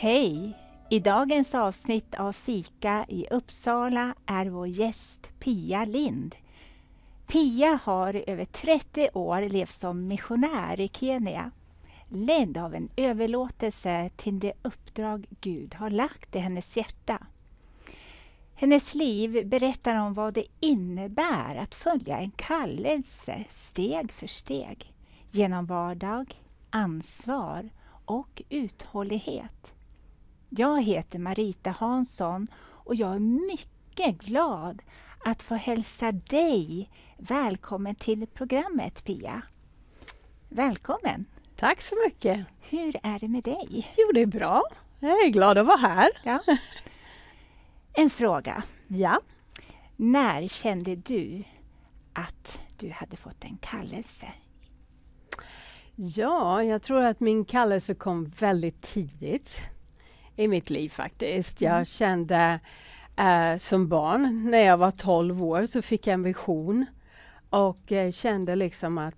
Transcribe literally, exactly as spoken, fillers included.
Hej! I dagens avsnitt av Fika i Uppsala är vår gäst Pia Lind. Pia har över trettio år levt som missionär i Kenya, ledd av en överlåtelse till det uppdrag Gud har lagt i hennes hjärta. Hennes liv berättar om vad det innebär att följa en kallelse steg för steg, genom vardag, ansvar och uthållighet. Jag heter Marita Hansson och jag är mycket glad att få hälsa dig välkommen till programmet, Pia. Välkommen! Tack så mycket! Hur är det med dig? Jo, det är bra. Jag är glad att vara här. Ja. En fråga. Ja. När kände du att du hade fått en kallelse? Ja, jag tror att min kallelse kom väldigt tidigt i mitt liv faktiskt. Jag mm. kände eh, som barn, när jag var tolv år så fick jag en vision och eh, kände liksom att